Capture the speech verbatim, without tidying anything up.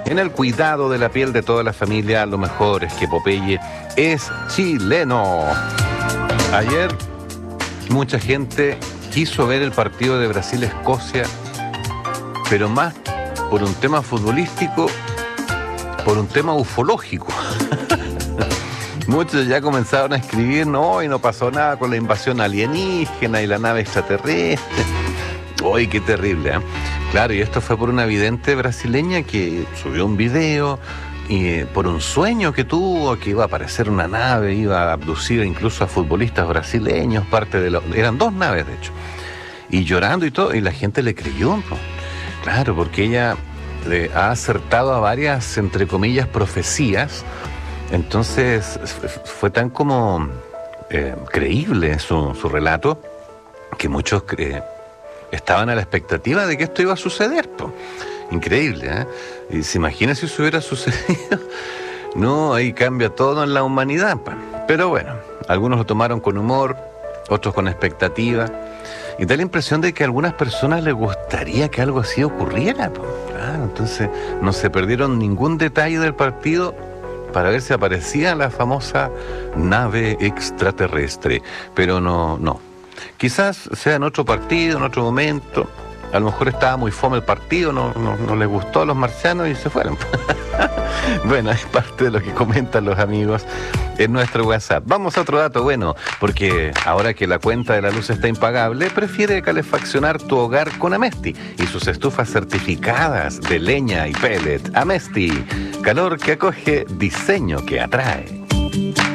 En el cuidado de la piel de toda la familia, lo mejor es que Popeye es chileno. Ayer mucha gente quiso ver el partido de Brasil-Escocia, pero más por un tema futbolístico, por un tema ufológico. Muchos ya comenzaron a escribir, no, y no pasó nada con la invasión alienígena y la nave extraterrestre. ¡Uy, qué terrible! ¿eh? Claro, y esto fue por una vidente brasileña que subió un video y eh, por un sueño que tuvo, que iba a aparecer una nave, iba a abducir incluso a futbolistas brasileños, parte de los... Eran dos naves, de hecho. Y llorando y todo, y la gente le creyó, ¿no? Claro, porque ella le ha acertado a varias, entre comillas, profecías. Entonces fue tan como eh, creíble su, su relato que muchos eh, estaban a la expectativa de que esto iba a suceder, po. Increíble, ¿eh? Y se imagina si eso hubiera sucedido. No, ahí cambia todo en la humanidad, po. Pero bueno, algunos lo tomaron con humor, otros con expectativa, y da la impresión de que a algunas personas les gustaría que algo así ocurriera, po. Claro, entonces no se perdieron ningún detalle del partido para ver si aparecía la famosa nave extraterrestre, pero no, no. Quizás sea en otro partido, en otro momento. A lo mejor estaba muy fome el partido, no, no, no les gustó a los marcianos y se fueron. Bueno, es parte de lo que comentan los amigos en nuestro WhatsApp. Vamos a otro dato bueno, porque ahora que la cuenta de la luz está impagable, prefiere calefaccionar tu hogar con Amesti y sus estufas certificadas de leña y pellet. Amesti, calor que acoge, diseño que atrae.